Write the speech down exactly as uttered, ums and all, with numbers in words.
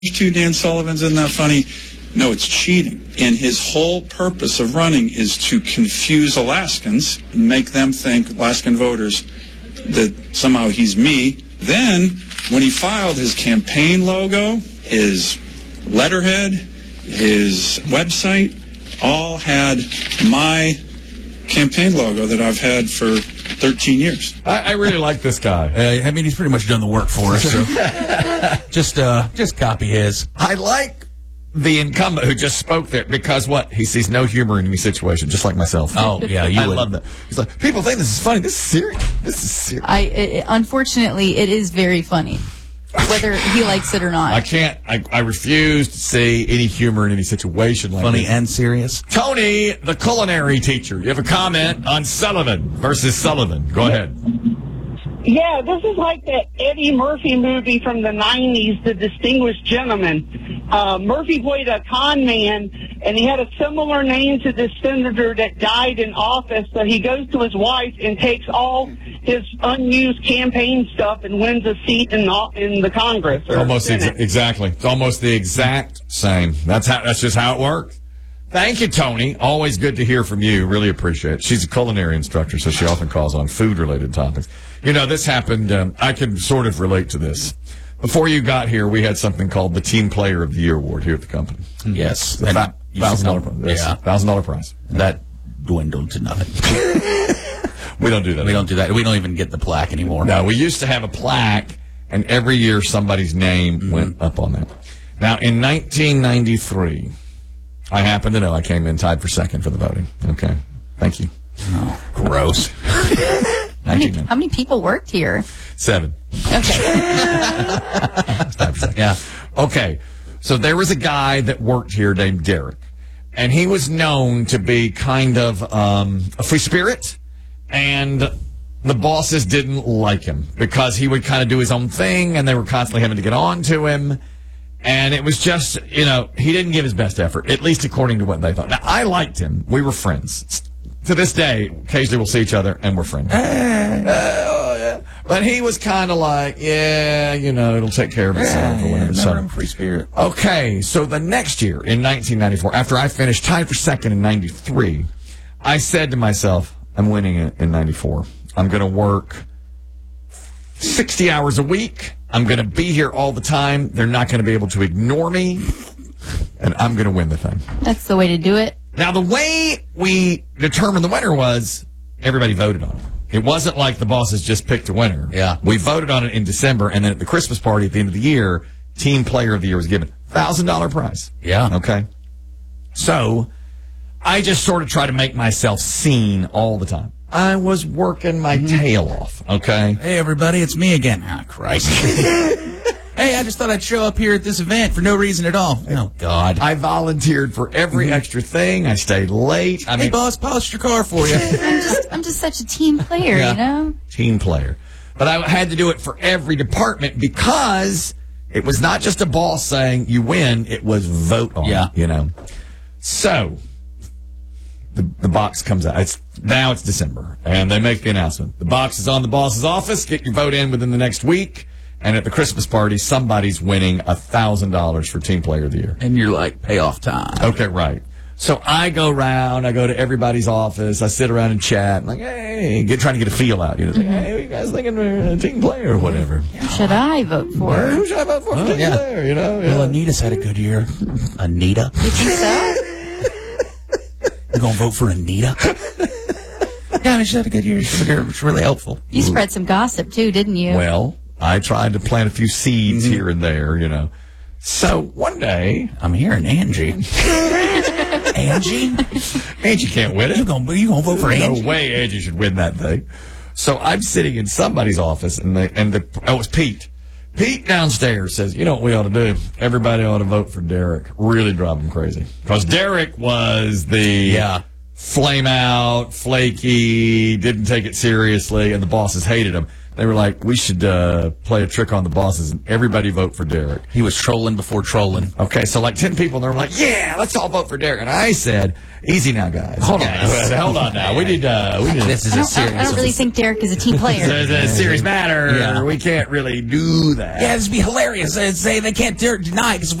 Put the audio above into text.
two Dan Sullivans, isn't that funny? No, it's cheating. And his whole purpose of running is to confuse Alaskans and make them think, Alaskan voters, that somehow he's me. Then, when he filed his campaign logo, his letterhead, his website, all had my campaign logo that I've had for thirteen years. I, I really like this guy. Uh, I mean, he's pretty much done the work for us. So just, uh, just copy his. I like the incumbent who just spoke there because what? He sees no humor in any situation, just like myself. Oh, yeah, you I would. love that. He's like, people think this is funny. This is serious. This is serious. I it, unfortunately, it is very funny, whether he likes it or not. I can't. I, I refuse to see any humor in any situation like Funny this. and serious. Tony, the culinary teacher, you have a comment on Sullivan versus Sullivan. Go ahead. Yeah, this is like that Eddie Murphy movie from the nineties, The Distinguished Gentleman. Uh, Murphy played a con man, and he had a similar name to this senator that died in office. So he goes to his wife and takes all his unused campaign stuff and wins a seat in the, in the Congress. Or Almost Senate. exa- exactly. It's almost the exact same. That's how. That's just how it works. Thank you, Tony. Always good to hear from you. Really appreciate it. She's a culinary instructor, so she often calls on food-related topics. You know, this happened. Um, I can sort of relate to this. Before you got here, we had something called the Team Player of the Year award here at the company. Yes. The fa- thousand dollar prize. Yeah. Thousand dollar prize. That dwindled to nothing. We don't do that. We don't do that. We don't even get the plaque anymore. No, we used to have a plaque, and every year somebody's name mm-hmm. went up on that. Now, in nineteen ninety-three, I happen to know I came in tied for second for the voting. Okay. Thank you. Oh, gross. How many, how many people worked here? Seven. Okay. Yeah. Okay. So there was a guy that worked here named Derek, and he was known to be kind of um, a free spirit, and the bosses didn't like him because he would kind of do his own thing, and they were constantly having to get on to him. And it was just, you know, he didn't give his best effort, at least according to what they thought. Now, I liked him. We were friends. To this day, occasionally we'll see each other, and we're friends. Oh, yeah. But he was kind of like, yeah, you know, it'll take care of itself or whatever. Yeah, So, I'm free spirit. okay, so the next year, in nineteen ninety-four, after I finished tied for second in ninety-three, I said to myself, I'm winning it in ninety-four. I'm going to work sixty hours a week. I'm going to be here all the time. They're not going to be able to ignore me, and I'm going to win the thing. That's the way to do it. Now, the way we determined the winner was everybody voted on it. It wasn't like the bosses just picked a winner. Yeah. We voted on it in December, and then at the Christmas party at the end of the year, Team Player of the Year was given. one thousand dollars prize. Yeah. Okay. So I just sort of try to make myself seen all the time. I was working my mm-hmm. tail off, okay? Hey, everybody, it's me again. Ah, Christ. Hey, I just thought I'd show up here at this event for no reason at all. Oh, God. I volunteered for every mm-hmm. extra thing. I stayed late. I hey, mean, boss, polished your car for you. I'm just, I'm just such a team player, yeah. you know? Team player. But I had to do it for every department because it was not just a boss saying you win. It was vote on yeah. it, you know. So the, the box comes out. It's now it's December, and they make the announcement. The box is on the boss's office. Get your vote in within the next week. And at the Christmas party, somebody's winning one thousand dollars for Team Player of the Year. And you're like, payoff time. Okay, right. So I go around, I go to everybody's office, I sit around and chat, I'm like, hey, get, trying to get a feel out. You know, like, hey, what are you guys thinking for a Team Player or whatever? Who should I vote for? Or who should I vote for? Oh, Team yeah. Player, you know? Well, Yeah. Anita's had a good year. Anita? You think so? You gonna vote for Anita? Yeah, I mean, she's had a good year. She's she's really helpful. You spread some gossip, too, didn't you? Well, I tried to plant a few seeds Mm-hmm. here and there, you know. So one day, I'm hearing Angie. Angie? Angie can't win it. You gonna, you gonna vote for Angie? No way Angie should win that thing. So I'm sitting in somebody's office, and they, and the, oh, it's Pete. Pete downstairs says, you know what we ought to do? Everybody ought to vote for Derek. Really drive him crazy. Because Derek was the Yeah. flame out, flaky, didn't take it seriously, and the bosses hated him. They were like, we should uh, play a trick on the bosses and everybody vote for Derek. He was trolling before trolling. Okay, so like ten people, and they're like, yeah, let's all vote for Derek. And I said, easy now, guys. Hold Guys. on. Hold on now. We need, uh, we need This is I a don't, I serious. don't, I don't really think Derek is a team player. It's a serious matter. Yeah. We can't really do that. Yeah, this would be hilarious. Uh, say they can't dare deny because